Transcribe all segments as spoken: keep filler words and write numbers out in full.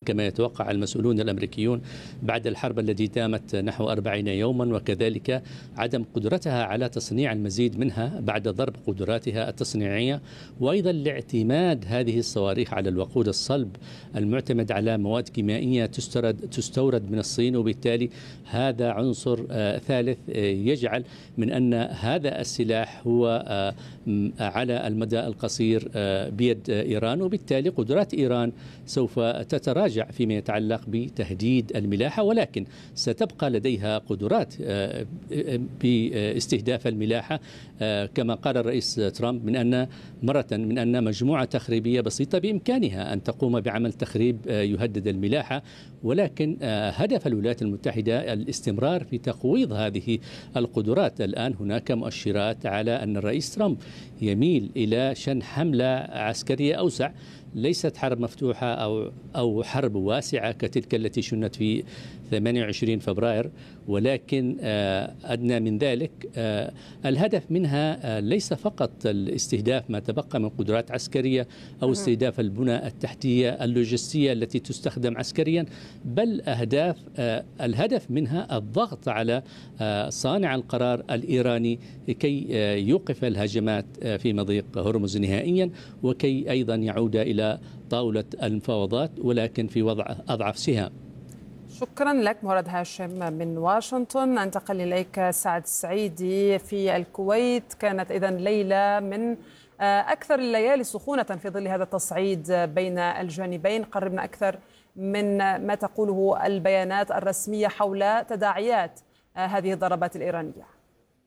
كما يتوقع المسؤولون الأمريكيون بعد الحرب التي دامت نحو أربعين يوما، وكذلك عدم قدرتها على تصنيع المزيد منها بعد ضرب قدراتها التصنيعية، وأيضا لاعتماد هذه الصواريخ على الوقود الصلب المعتمد على مواد كيميائية تستورد تستورد من الصين. وبالتالي هذا عنصر ثالث يجعل من أن هذا السلاح هو على المدى القصير بيد إيران، وبالتالي قدرات إيران سوف تتراجع فيما يتعلق بتهديد الملاحة، ولكن ستبقى لديها قدرات باستهداف الملاحة كما قال الرئيس ترامب من أن مرة من أن مجموعة تخريبية بسيطة بإمكانها أن تقوم بعمل تخريب يهدد الملاحة، ولكن هدف الولايات المتحدة الاستمرار في تقويض هذه القدرات. الآن هناك مؤشرات على أن الرئيس ترامب يميل إلى شن حملة عسكرية أوسع، ليست حرب مفتوحة أو أو حرب واسعة كتلك التي شنت في ثمانية وعشرين فبراير، ولكن أدنى من ذلك. الهدف منها ليس فقط الاستهداف ما تبقى من قدرات عسكرية أو استهداف البنى التحتية اللوجستية التي تستخدم عسكريا، بل أهداف الهدف منها الضغط على صانع القرار الإيراني كي يوقف الهجمات في مضيق هرمز نهائيا، وكي أيضا يعود إلى طاولة المفاوضات ولكن في وضع أضعف سهام. شكرا لك مراد هاشم من واشنطن. انتقل إليك سعد السعيدي في الكويت. كانت إذن ليلة من أكثر الليالي سخونة في ظل هذا التصعيد بين الجانبين. قربنا أكثر من ما تقوله البيانات الرسمية حول تداعيات هذه الضربات الإيرانية.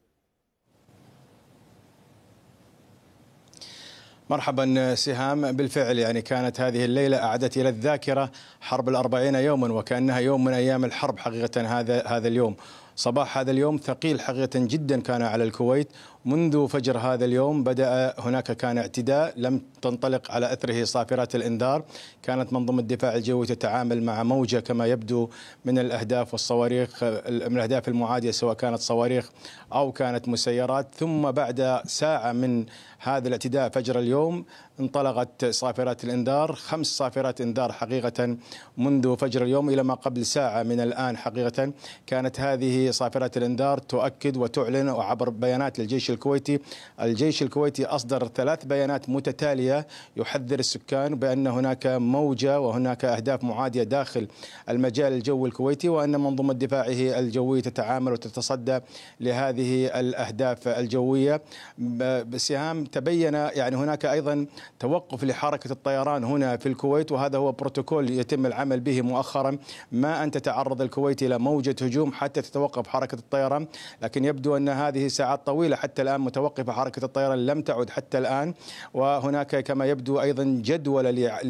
مرحبا سهام، بالفعل يعني كانت هذه الليلة أعادت إلى الذاكرة حرب الأربعين يوما، وكأنها يوم من أيام الحرب حقيقة. هذا هذا اليوم صباح هذا اليوم ثقيل حقيقة جدا كان على الكويت. منذ فجر هذا اليوم بدأ هناك كان اعتداء لم تنطلق على أثره صافرات الإنذار. كانت منظومة الدفاع الجوي تتعامل مع موجة كما يبدو من الأهداف والصواريخ، من الأهداف المعادية سواء كانت صواريخ أو كانت مسيرات. ثم بعد ساعة من هذا الاعتداء فجر اليوم انطلقت صافرات الإنذار، خمس صافرات إنذار حقيقة منذ فجر اليوم إلى ما قبل ساعة من الآن. حقيقة كانت هذه صافرات الإنذار تؤكد وتعلن عبر بيانات للجيش الكويتي. الجيش الكويتي أصدر ثلاث بيانات متتالية يحذر السكان بأن هناك موجة وهناك أهداف معادية داخل المجال الجوي الكويتي، وأن منظومة دفاعه الجوي تتعامل وتتصدى لهذه الأهداف الجوية. بسهام تبين يعني هناك أيضا توقف لحركة الطيران هنا في الكويت، وهذا هو بروتوكول يتم العمل به مؤخرا، ما أن تتعرض الكويت إلى موجة هجوم حتى تتوقف حركة الطيران. لكن يبدو أن هذه ساعات طويلة حتى الآن متوقفة حركة الطيران، لم تعد حتى الآن. وهناك كما يبدو أيضا جدول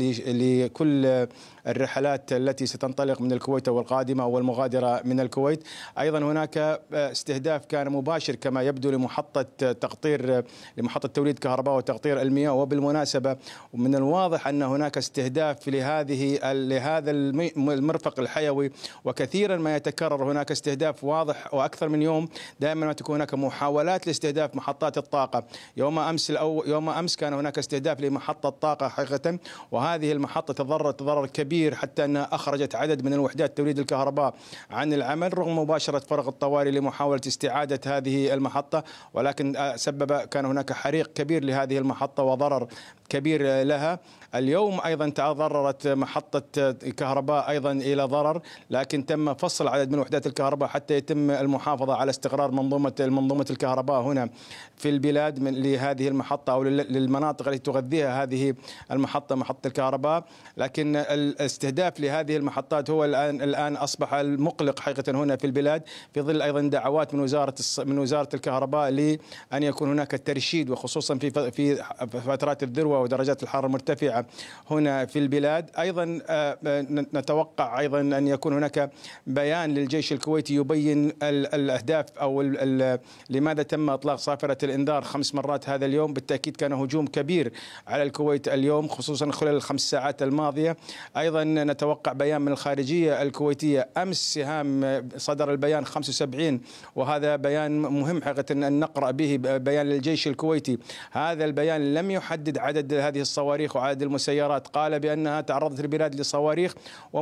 لكل الرحلات التي ستنطلق من الكويت والقادمة والمغادرة من الكويت. أيضا هناك استهداف كان مباشر كما يبدو لمحطة تقطير لمحطة توليد كهرباء وتقطير المياه. وبالمناسبة من الواضح أن هناك استهداف لهذه لهذا المرفق الحيوي، وكثيرا ما يتكرر هناك استهداف واضح وأكثر من يوم. دائما ما تكون هناك محاولات لاستهداف محطات الطاقة. يوم أمس الأو يوم أمس كان هناك استهداف لمحطة طاقة حقيقة، وهذه المحطة تضررت ضرر كبير حتى أنها أخرجت عدد من الوحدات توليد الكهرباء عن العمل رغم مباشرة فرق الطوارئ لمحاولة استعادة هذه المحطة، ولكن سبب كان هناك حريق كبير لهذه المحطة وضرر كبير لها. اليوم أيضا تضررت محطة كهرباء أيضا إلى ضرر، لكن تم فصل عدد من وحدات الكهرباء حتى يتم المحافظة على استقرار منظومة منظومة الكهرباء هنا في البلاد من لهذه المحطة أو للمناطق التي تغذيها هذه المحطة محطة الكهرباء. لكن الاستهداف لهذه المحطات هو الآن الآن أصبح المقلق حقيقة هنا في البلاد، في ظل أيضا دعوات من وزارة من وزارة الكهرباء لأن يكون هناك ترشيد، وخصوصا في في فترات الذروة ودرجات الحرارة المرتفعة هنا في البلاد. أيضا نتوقع أيضا أن يكون هناك بيان للجيش الكويتي يبين الأهداف أو لماذا تم إطلاق صافرة الإنذار خمس مرات هذا اليوم. بالتأكيد كان هجوم كبير على الكويت اليوم خصوصا خلال الخمس ساعات الماضية. أيضا نتوقع بيان من الخارجية الكويتية. أمس سهام صدر البيان خمسة وسبعين، وهذا بيان مهم حقيقة أن نقرأ به، بيان للجيش الكويتي. هذا البيان لم يحدد عدد هذه الصواريخ وعدد المسيرات، قال بأنها تعرضت البلاد لصواريخ